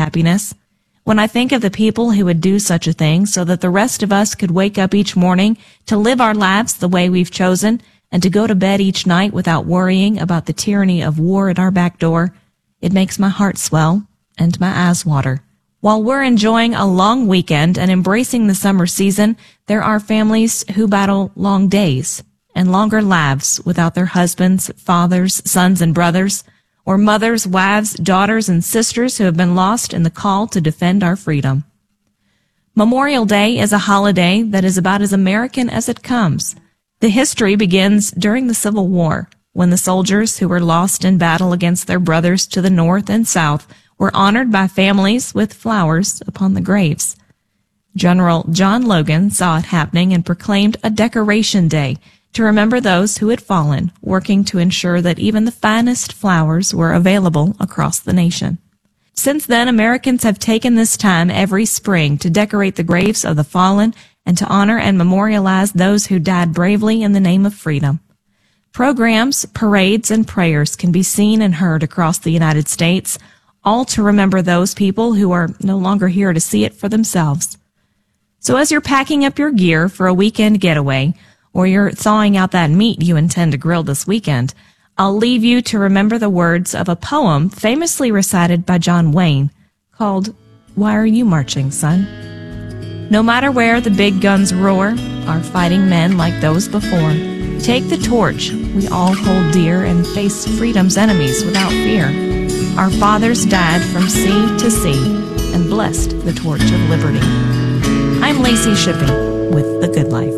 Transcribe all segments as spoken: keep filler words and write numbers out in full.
happiness. When I think of the people who would do such a thing so that the rest of us could wake up each morning to live our lives the way we've chosen and to go to bed each night without worrying about the tyranny of war at our back door, it makes my heart swell and my eyes water. While we're enjoying a long weekend and embracing the summer season, there are families who battle long days and longer lives without their husbands, fathers, sons, and brothers, or mothers, wives, daughters, and sisters who have been lost in the call to defend our freedom. Memorial Day is a holiday that is about as American as it comes. The history begins during the Civil War, when the soldiers who were lost in battle against their brothers to the north and south were honored by families with flowers upon the graves. General John Logan saw it happening and proclaimed a Decoration Day to remember those who had fallen, working to ensure that even the finest flowers were available across the nation. Since then, Americans have taken this time every spring to decorate the graves of the fallen and to honor and memorialize those who died bravely in the name of freedom. Programs, parades, and prayers can be seen and heard across the United States, all to remember those people who are no longer here to see it for themselves. So as you're packing up your gear for a weekend getaway, or you're thawing out that meat you intend to grill this weekend, I'll leave you to remember the words of a poem famously recited by John Wayne called, "Why Are You Marching, Son?" No matter where the big guns roar, our fighting men like those before take the torch we all hold dear and face freedom's enemies without fear. Our fathers died from sea to sea and blessed the torch of liberty. I'm Lacey Shipping with The Good Life.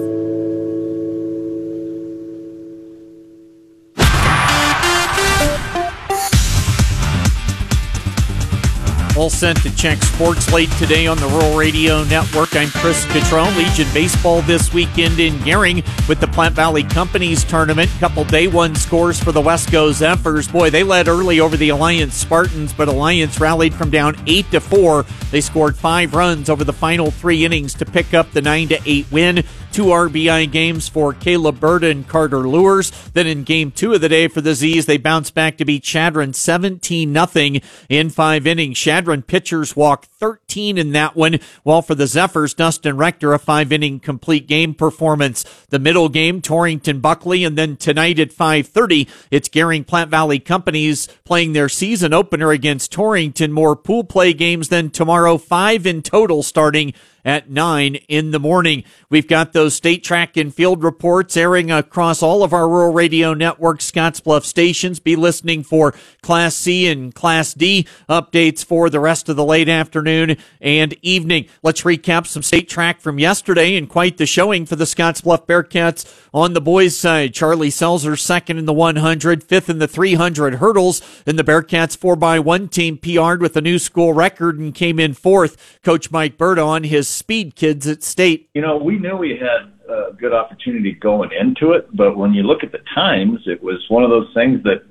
All set to check sports late today on the Rural Radio Network. I'm Chris Cottrell. Legion Baseball this weekend in Gering with the Platte Valley Companies Tournament. Couple day one scores for the Wesco Zephyrs. Boy, they led early over the Alliance Spartans, but Alliance rallied from down eight to four. They scored five runs over the final three innings to pick up the nine to eight win. Two R B I games for Caleb Berta and Carter Lures. Then in game two of the day for the Z's, they bounced back to beat Chadron seventeen nothing in five innings. Chadron pitchers walked thirteen in that one, while for the Zephyrs, Dustin Rector, a five-inning complete game performance. The middle game, Torrington Buckley, and then tonight at five thirty, it's Gering Platte Valley Companies playing their season opener against Torrington. More pool play games than tomorrow, five in total starting at nine in the morning. We've got those state track and field reports airing across all of our Rural Radio Network Scottsbluff stations. Be listening for Class C and Class D updates for the rest of the late afternoon and evening. Let's recap some state track from yesterday, and quite the showing for the Scottsbluff Bearcats on the boys' side. Charlie Selzer second in the one hundred, fifth in the three hundred hurdles, and the Bearcats four by one team P R'd with a new school record and came in fourth. Coach Mike Berta on his speed kids at state. You know, we knew we had a good opportunity going into it, but when you look at the times, it was one of those things that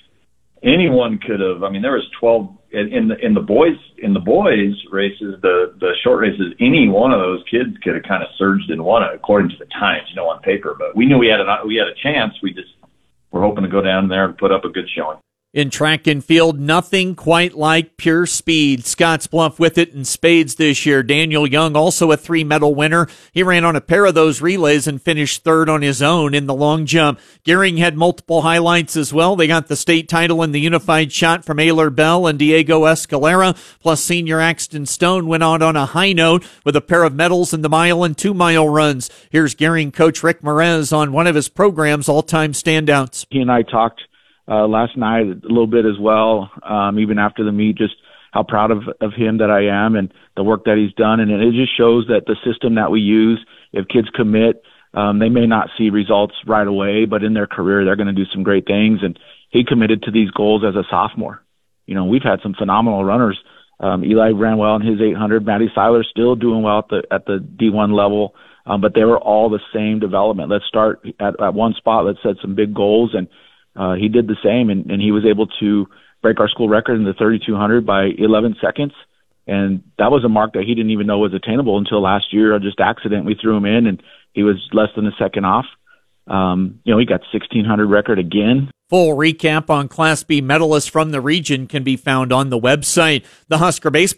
anyone could have. I mean, there was twelve in the in the boys in the boys races, the the short races. Any one of those kids could have kind of surged and won it according to the times, you know, on paper. But we knew we had a we had a chance. We just were hoping to go down there and put up a good showing. In track and field, nothing quite like pure speed. Scottsbluff with it in spades this year. Daniel Young, also a three-medal winner. He ran on a pair of those relays and finished third on his own in the long jump. Gering had multiple highlights as well. They got the state title in the unified shot from Ayler Bell and Diego Escalera, plus senior Axton Stone went out on a high note with a pair of medals in the mile and two-mile runs. Here's Gering coach Rick Merez on one of his program's all-time standouts. He and I talked Uh, last night a little bit as well, um, even after the meet, just how proud of, of him that I am and the work that he's done. And it just shows that the system that we use, if kids commit, um, they may not see results right away, but in their career, they're going to do some great things. And he committed to these goals as a sophomore. You know, we've had some phenomenal runners. Um, Eli ran well in his eight hundred. Maddie Seiler still doing well at the, at the D one level. Um, but they were all the same development. Let's start at, at one spot. Let's set some big goals. And Uh, he did the same, and, and he was able to break our school record in the thirty-two hundred by eleven seconds. And that was a mark that he didn't even know was attainable until last year. Just accident, we threw him in, and he was less than a second off. Um, you know, he got sixteen hundred record again. Full recap on Class B medalists from the region can be found on the website. The Husker baseball